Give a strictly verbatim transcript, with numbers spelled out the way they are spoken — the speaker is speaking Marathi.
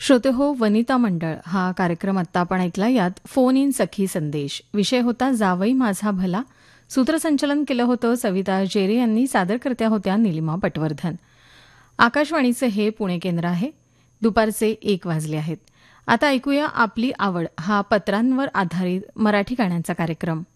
श्रोते हो, वनिता मंडळ हा कार्यक्रम आत्ता आपण ऐकला. यात फोन इन सखी संदेश विषय होता जावई माझा भला. सूत्रसंचलन केलं होतं सविता जेरे यांनी. सादरकर्त्या होत्या निलिमा पटवर्धन. आकाशवाणीचे हे पुणे केंद्र आहे. दुपारचे एक वाजले आहेत. आता ऐकूया आपली आवड हा पत्रांवर आधारित मराठी गाण्यांचा कार्यक्रम.